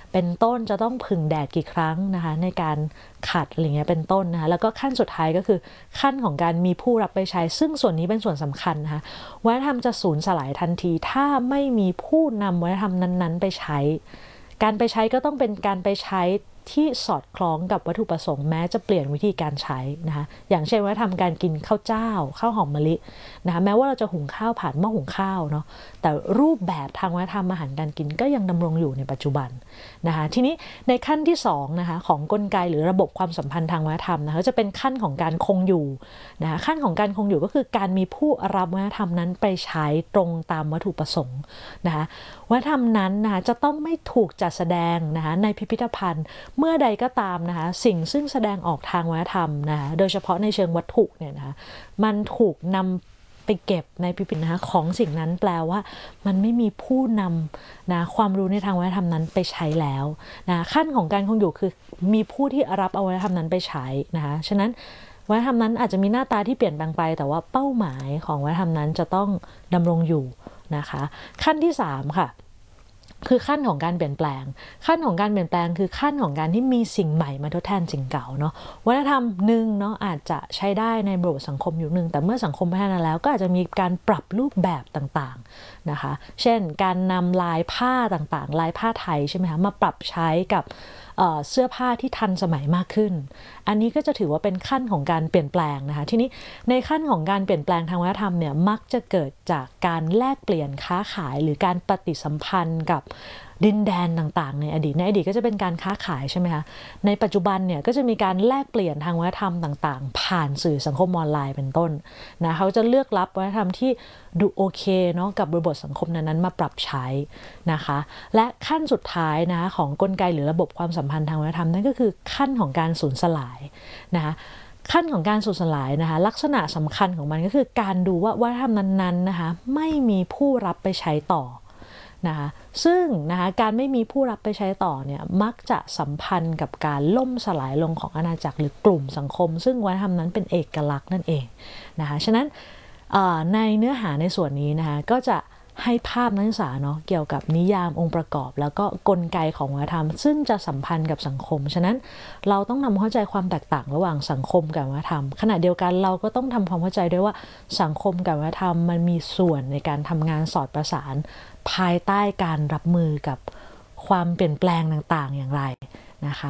เป็นต้นจะต้องผึ่งแดดกี่ครั้งนะคะในการขัดอะไรเงี้ยเป็นต้นนะคะแล้วก็ขั้นสุดท้ายก็คือขั้นของการมีผู้รับไปใช้ซึ่งส่วนนี้เป็นส่วนสำคัญนะคะวัฒนธรรมจะสูญสลายทันทีถ้าไม่มีผู้นำวัฒนธรรมนั้นๆไปใช้การไปใช้ก็ต้องเป็นการไปใช้ที่สอดคล้องกับวัตถุประสงค์แม้จะเปลี่ยนวิธีการใช้นะคะอย่างเช่นว่าทำการกินข้าวเจ้าข้าวหอมมะลินะคะแม้ว่าเราจะหุงข้าวผ่านหม้อหุงข้าวเนาะแต่รูปแบบทางวัฒนธรรมอาหารการกินก็ยังดำรงอยู่ในปัจจุบันนะคะทีนี้ในขั้นที่2นะคะของกลไกหรือระบบความสัมพันธ์ทางวัฒนธรรมนะคะจะเป็นขั้นของการคงอยู่นะคะขั้นของการคงอยู่ก็คือการมีผู้รับวัฒนธรรมนั้นไปใช้ตรงตามวัตถุประสงค์นะคะวัฒนธรรมนั้นนะคะจะต้องไม่ถูกจัดแสดงนะคะในพิพิธภัณฑ์เมื่อใดก็ตามนะคะสิ่งซึ่งแสดงออกทางวัฒนธรรมนะคะโดยเฉพาะในเชิงวัตถุเนี่ยนะคะมันถูกนำไปเก็บในพิพิธภัณฑ์นะคะของสิ่งนั้นแปลว่ามันไม่มีผู้นำนะความรู้ในทางวัฒนธรรมนั้นไปใช้แล้วนะขั้นของการคงอยู่คือมีผู้ที่รับเอาวัฒนธรรมนั้นไปใช้นะคะฉะนั้นวัฒนธรรมนั้นอาจจะมีหน้าตาที่เปลี่ยนแปลงไปแต่ว่าเป้าหมายของวัฒนธรรมนั้นจะต้องดำรงอยู่นะคะขั้นที่3ค่ะคือขั้นของการเปลี่ยนแปลงขั้นของการเปลี่ยนแปลงคือขั้นของการที่มีสิ่งใหม่มาทดแทนสิ่งเก่าเนาะวัฒนธรรมหนึ่งเนาะอาจจะใช้ได้ในบริบทสังคมอยู่หนึ่งแต่เมื่อสังคมพัฒนาแล้วก็อาจจะมีการปรับรูปแบบต่างๆนะคะเช่นการนำลายผ้าต่างๆลายผ้าไทยใช่ไหมคะมาปรับใช้กับเสื้อผ้าที่ทันสมัยมากขึ้นอันนี้ก็จะถือว่าเป็นขั้นของการเปลี่ยนแปลงนะคะทีนี้ในขั้นของการเปลี่ยนแปลงทางวัฒนธรรมเนี่ยมักจะเกิดจากการแลกเปลี่ยนค้าขายหรือการปฏิสัมพันธ์กับดินแดนต่างๆในอดีตก็จะเป็นการค้าขายใช่ไหมคะในปัจจุบันเนี่ยก็จะมีการแลกเปลี่ยนทางวัฒนธรรมต่างๆผ่านสื่อสังคมออนไลน์เป็นต้นนะเขาจะเลือกรับวัฒนธรรมที่ดูโอเคเนาะกับบริบทสังคมนั้นๆมาปรับใช้นะคะและขั้นสุดท้ายนะของกลไกหรือระบบความสัมพันธ์ทางวัฒนธรรมนั่นก็คือขั้นของการสูญสลายนะคะขั้นของการสูญสลายนะคะลักษณะสำคัญของมันก็คือการดูว่าวัฒนธรรมนั้นๆนะคะไม่มีผู้รับไปใช้ต่อนะคะซึ่งนะคะการไม่มีผู้รับไปใช้ต่อเนี่ยมักจะสัมพันธ์กับการล่มสลายลงของอาณาจักรหรือกลุ่มสังคมซึ่งวัฒนธรรมนั้นเป็นเอกลักษณ์นั่นเองนะคะฉะนั้นในเนื้อหาในส่วนนี้นะคะก็จะให้ภาพนักศึกษาเนาะเกี่ยวกับนิยามองค์ประกอบแล้วก็กลไกของวัฒนธรรมซึ่งจะสัมพันธ์กับสังคมฉะนั้นเราต้องทำเข้าใจความแตกต่างระหว่างสังคมกับวัฒนธรรมขณะเดียวกันเราก็ต้องทำความเข้าใจด้วยว่าสังคมกับวัฒนธรรมมันมีส่วนในการทำงานสอดประสานภายใต้การรับมือกับความเปลี่ยนแปลงต่างๆอย่างไรนะคะ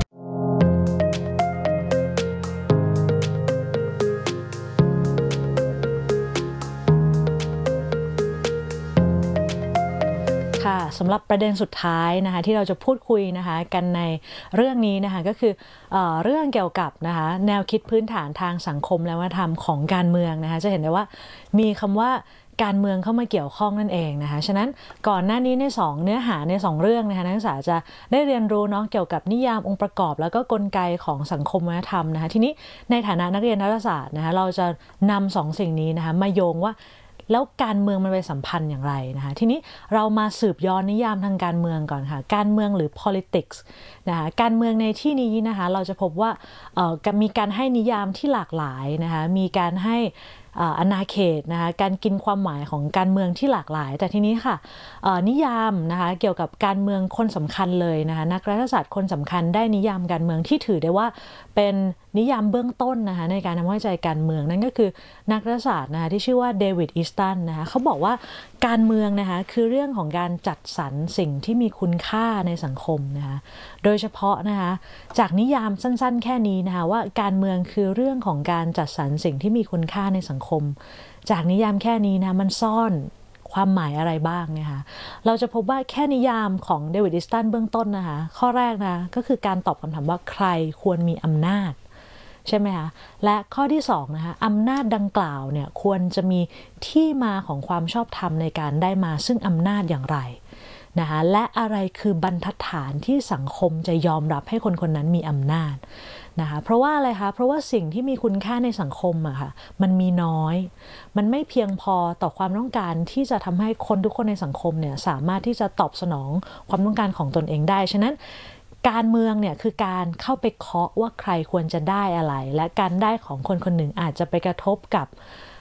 สำหรับประเด็นสุดท้ายนะคะที่เราจะพูดคุยนะคะกันในเรื่องนี้นะคะก็คือเรื่องเกี่ยวกับนะคะแนวคิดพื้นฐานทางสังคมและวัฒนธรรมของการเมืองนะคะจะเห็นได้ว่ามีคำว่าการเมืองเข้ามาเกี่ยวข้องนั่นเองนะคะฉะนั้นก่อนหน้านี้ใน2เนื้อหาใน2เรื่องนะคะนักศึกษาจะได้เรียนรู้เนาะเกี่ยวกับนิยามองค์ประกอบแล้วก็กลไกของสังคมวัฒนธรรมนะคะทีนี้ในฐานะนักเรียนรัฐศาสตร์นะคะเราจะนำ2สิ่งนี้นะคะมาโยงว่าแล้วการเมืองมันไปสัมพันธ์อย่างไรนะคะทีนี้เรามาสืบย้อนนิยามทางการเมืองก่อนค่ะการเมืองหรือ politics นะคะการเมืองในที่นี้นะคะเราจะพบว่ามีการให้นิยามที่หลากหลายนะคะมีการให้อาณาเขตนะคะการกินความหมายของการเมืองที่หลากหลายแต่ทีนี้ค่ะนิยามนะคะเกี่ยวกับการเมืองคนสำคัญเลยนะคะนักรัฐศาสตร์คนสำคัญได้นิยามการเมืองที่ถือได้ว่าเป็นนิยามเบื้องต้นนะคะในการทำเข้าใจการเมืองนั่นก็คือนักรัฐศาสตร์นะคะที่ชื่อว่าเดวิดอีสตันนะคะเขาบอกว่าการเมืองนะคะคือเรื่องของการจัดสรรสิ่งที่มีคุณค่าในสังคมนะคะโดยเฉพาะนะคะจากนิยามสั้นๆแค่นี้นะคะว่าการเมืองคือเรื่องของการจัดสรรสิ่งที่มีคุณค่าในสังคมจากนิยามแค่นี้นะมันซ่อนความหมายอะไรบ้างนะคะเราจะพบว่าแค่นิยามของเดวิดอีสตันเบื้องต้นนะคะข้อแรกนะก็คือการตอบคำถามว่าใครควรมีอำนาจใช่ไหมคะและข้อที่2นะคะอำนาจดังกล่าวเนี่ยควรจะมีที่มาของความชอบธรรมในการได้มาซึ่งอำนาจอย่างไรนะคะและอะไรคือบรรทัดฐานที่สังคมจะยอมรับให้คนคนนั้นมีอำนาจนะคะเพราะว่าอะไรคะเพราะว่าสิ่งที่มีคุณค่าในสังคมอะค่ะมันมีน้อยมันไม่เพียงพอต่อความต้องการที่จะทำให้คนทุกคนในสังคมเนี่ยสามารถที่จะตอบสนองความต้องการของตนเองได้ฉะนั้นการเมืองเนี่ยคือการเข้าไปเคาะว่าใครควรจะได้อะไรและการได้ของคนคนหนึ่งอาจจะไปกระทบกับ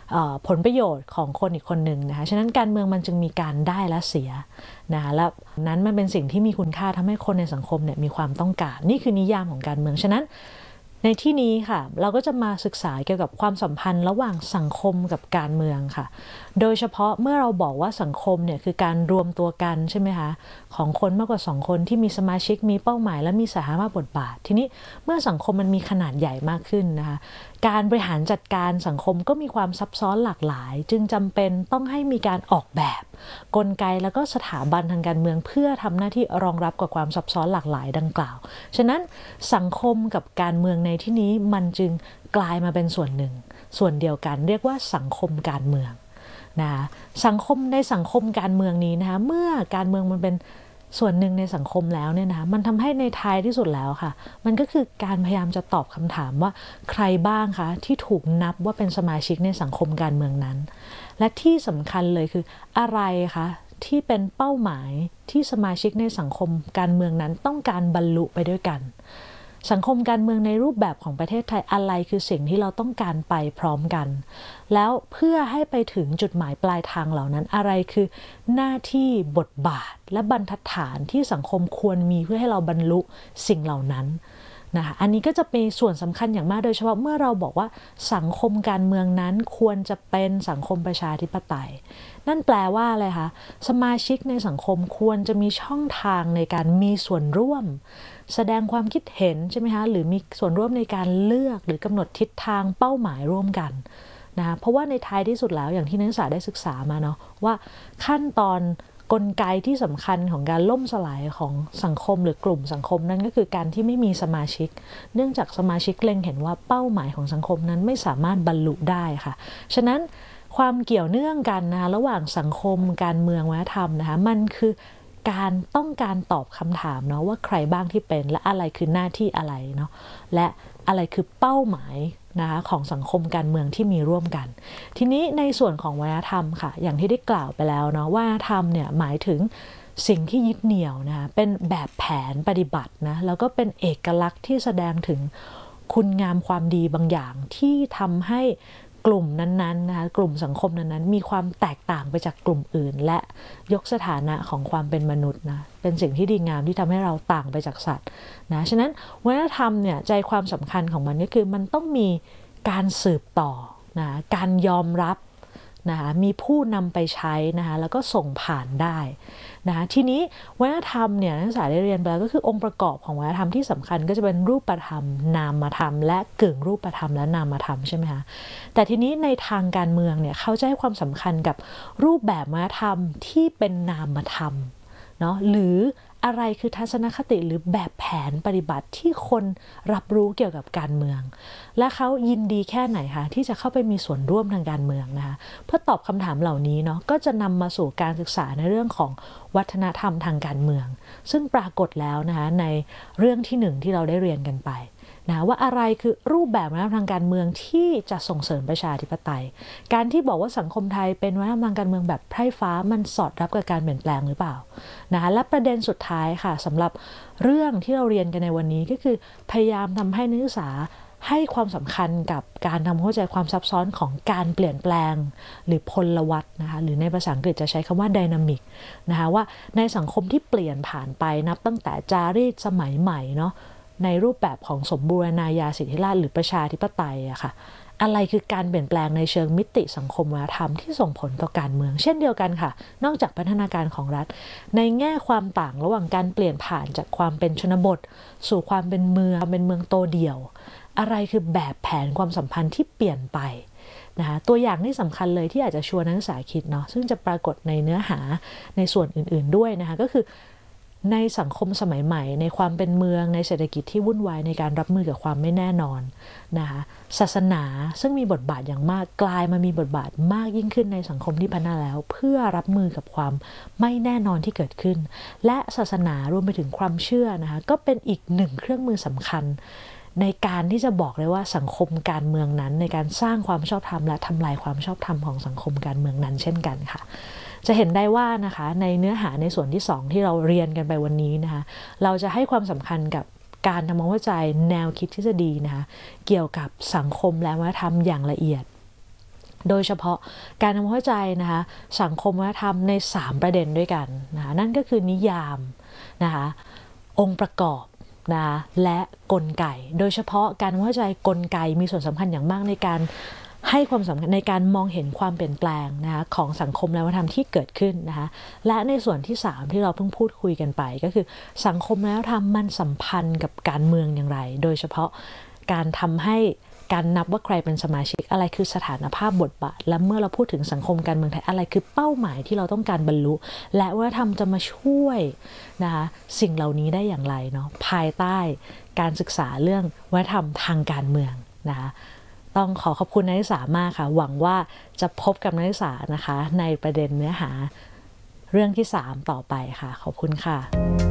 ผลประโยชน์ของคนอีกคนหนึ่งนะคะฉะนั้นการเมืองมันจึงมีการได้และเสียนะคะและนั้นมันเป็นสิ่งที่มีคุณค่าทำให้คนในสังคมเนี่ยมีความต้องการนี่คือนิยามของการเมืองฉะนั้นในที่นี้ค่ะเราก็จะมาศึกษาเกี่ยวกับความสัมพันธ์ระหว่างสังคมกับการเมืองค่ะโดยเฉพาะเมื่อเราบอกว่าสังคมเนี่ยคือการรวมตัวกันใช่ไหมคะของคนมากกว่า2คนที่มีสมาชิกมีเป้าหมายและมีสถานะบทบาททีนี้เมื่อสังคมมันมีขนาดใหญ่มากขึ้นนะคะการบริหารจัดการสังคมก็มีความซับซ้อนหลากหลายจึงจำเป็นต้องให้มีการออกแบบกลไกแล้วก็สถาบันทางการเมืองเพื่อทำหน้าที่รองรับกับความซับซ้อนหลากหลายดังกล่าวฉะนั้นสังคมกับการเมืองในที่นี้มันจึงกลายมาเป็นส่วนหนึ่งส่วนเดียวกันเรียกว่าสังคมการเมืองนะคะสังคมในสังคมการเมืองนี้นะคะเมื่อการเมืองมันเป็นส่วนหนึ่งในสังคมแล้วเนี่ยนะมันทำให้ในท้ายที่สุดแล้วค่ะมันก็คือการพยายามจะตอบคำถามว่าใครบ้างคะที่ถูกนับว่าเป็นสมาชิกในสังคมการเมืองนั้นและที่สำคัญเลยคืออะไรคะที่เป็นเป้าหมายที่สมาชิกในสังคมการเมืองนั้นต้องการบรรลุไปด้วยกันสังคมการเมืองในรูปแบบของประเทศไทยอะไรคือสิ่งที่เราต้องการไปพร้อมกันแล้วเพื่อให้ไปถึงจุดหมายปลายทางเหล่านั้นอะไรคือหน้าที่บทบาทและบรรทัดฐานที่สังคมควรมีเพื่อให้เราบรรลุสิ่งเหล่านั้นนะคะอันนี้ก็จะเป็นส่วนสำคัญอย่างมากโดยเฉพาะเมื่อเราบอกว่าสังคมการเมืองนั้นควรจะเป็นสังคมประชาธิปไตยนั่นแปลว่าอะไรคะสมาชิกในสังคมควรจะมีช่องทางในการมีส่วนร่วมแสดงความคิดเห็นใช่ไหมคะหรือมีส่วนร่วมในการเลือกหรือกำหนดทิศทางเป้าหมายร่วมกันนะเพราะว่าในท้ายที่สุดแล้วอย่างที่นักศึกษาได้ศึกษามาเนาะว่าขั้นตอนกลไกที่สำคัญของการล่มสลายของสังคมหรือกลุ่มสังคมนั้นก็คือการที่ไม่มีสมาชิกเนื่องจากสมาชิกเล็งเห็นว่าเป้าหมายของสังคมนั้นไม่สามารถบรรลุได้ค่ะฉะนั้นความเกี่ยวเนื่องกันนะคะระหว่างสังคมการเมืองวัฒนธรรมนะคะมันคือการต้องการตอบคำถามเนาะว่าใครบ้างที่เป็นและอะไรคือหน้าที่อะไรเนาะและอะไรคือเป้าหมายนะคะของสังคมการเมืองที่มีร่วมกันทีนี้ในส่วนของวัฒนธรรมค่ะอย่างที่ได้กล่าวไปแล้วเนาะวัฒนธรรมเนี่ยหมายถึงสิ่งที่ยึดเหนี่ยวนะคะเป็นแบบแผนปฏิบัตินะแล้วก็เป็นเอกลักษณ์ที่แสดงถึงคุณงามความดีบางอย่างที่ทำให้กลุ่มนั้นๆนะคะกลุ่มสังคมนั้นๆมีความแตกต่างไปจากกลุ่มอื่นและยกสถานะของความเป็นมนุษย์นะเป็นสิ่งที่ดีงามที่ทำให้เราต่างไปจากสัตว์นะฉะนั้นวัฒนธรรมเนี่ยใจความสำคัญของมันก็คือมันต้องมีการสืบต่อนะการยอมรับนะคะมีผู้นำไปใช้นะคะแล้วก็ส่งผ่านได้นะคะทีนี้วัฒนธรรมเนี่ยนักศึกษาได้เรียนไปแล้วก็คือองค์ประกอบของวัฒนธรรมที่สำคัญก็จะเป็นรูปธรรมนามธรรมและกึ่งรูปธรรมและนามธรรมใช่ไหมคะแต่ทีนี้ในทางการเมืองเนี่ยเขาจะให้ความสำคัญกับรูปแบบวัฒนธรรมที่เป็นนามธรรมเนาะหรืออะไรคือทัศนคติหรือแบบแผนปฏิบัติที่คนรับรู้เกี่ยวกับการเมืองและเขายินดีแค่ไหนคะที่จะเข้าไปมีส่วนร่วมทางการเมืองนะคะเพื่อตอบคำถามเหล่านี้เนาะก็จะนำมาสู่การศึกษาในเรื่องของวัฒนธรรมทางการเมืองซึ่งปรากฏแล้วนะคะในเรื่องที่1ที่เราได้เรียนกันไปนะว่าอะไรคือรูปแบบวัฒนธรรมทางการเมืองที่จะส่งเสริมประชาธิปไตยการที่บอกว่าสังคมไทยเป็นวัฒนธรรมทางการเมืองแบบไพร่ฟ้ามันสอดรับกับการเปลี่ยนแปลงหรือเปล่านะคะและประเด็นสุดท้ายค่ะสำหรับเรื่องที่เราเรียนกันในวันนี้ก็คือพยายามทำให้นักศึกษาให้ความสำคัญกับการทำเข้าใจความซับซ้อนของการเปลี่ยนแปลงหรือพลวัตนะคะหรือในภาษาอังกฤษจะใช้คำว่าไดนามิกนะคะว่าในสังคมที่เปลี่ยนผ่านไปนับตั้งแต่จารีตสมัยใหม่เนาะในรูปแบบของสมบูรณาญาสิทธิราชย์หรือประชาธิปไตยอะค่ะอะไรคือการเปลี่ยนแปลงในเชิงมิติสังคมวัฒนธรรมที่ส่งผลต่อการเมืองเช่นเดียวกันค่ะนอกจากพัฒนาการของรัฐในแง่ความต่างระหว่างการเปลี่ยนผ่านจากความเป็นชนบทสู่ความเป็นเมืองโตเดี่ยวอะไรคือแบบแผนความสัมพันธ์ที่เปลี่ยนไปนะคะตัวอย่างที่สำคัญเลยที่อาจจะชวนนักศึกษาคิดเนาะซึ่งจะปรากฏในเนื้อหาในส่วนอื่นๆด้วยนะคะก็คือในสังคมสมัยใหม่ในความเป็นเมืองในเศรษฐกิจที่วุ่นวายในการรับมือกับความไม่แน่นอนนะคะศาสนาซึ่งมีบทบาทอย่างมากกลายมามีบทบาทมากยิ่งขึ้นในสังคมที่พัฒนาแล้วเพื่อรับมือกับความไม่แน่นอนที่เกิดขึ้นและศาสนารวมไปถึงความเชื่อนะคะก็เป็นอีกหนึ่งเครื่องมือสำคัญในการที่จะบอกเลยว่าสังคมการเมืองนั้นในการสร้างความชอบธรรมและทำลายความชอบธรรมของสังคมการเมืองนั้นเช่นกันค่ะจะเห็นได้ว่านะคะในเนื้อหาในส่วนที่2ที่เราเรียนกันไปวันนี้นะคะเราจะให้ความสำคัญกับการทำความเข้าใจแนวคิดทฤษฎีนะคะเกี่ยวกับสังคมและวัฒนธรรมอย่างละเอียดโดยเฉพาะการทำความเข้าใจนะคะสังคมวัฒนธรรมใน3ประเด็นด้วยกันนะคะนั่นก็คือนิยามนะคะองค์ประกอบนะคะและกลไกโดยเฉพาะการเข้าใจกลไกมีส่วนสำคัญอย่างมากในการให้ความสำคัญในการมองเห็นความเปลี่ยนแปลงนะคะของสังคมและวัฒนธรรมที่เกิดขึ้นนะคะและในส่วนที่3ที่เราเพิ่งพูดคุยกันไปก็คือสังคมและวัฒนธรรมมันสัมพันธ์กับการเมืองอย่างไรโดยเฉพาะการทำให้การนับว่าใครเป็นสมาชิกอะไรคือสถานภาพบทบาทและเมื่อเราพูดถึงสังคมการเมืองไทยอะไรคือเป้าหมายที่เราต้องการบรรลุและวัฒนธรรมจะมาช่วยนะคะสิ่งเหล่านี้ได้อย่างไรเนาะภายใต้การศึกษาเรื่องวัฒนธรรมทางการเมืองนะคะต้องขอบคุณนักศึกษามากค่ะหวังว่าจะพบกับนักศึกษานะคะในประเด็นเนื้อหาเรื่องที่3ต่อไปค่ะขอบคุณค่ะ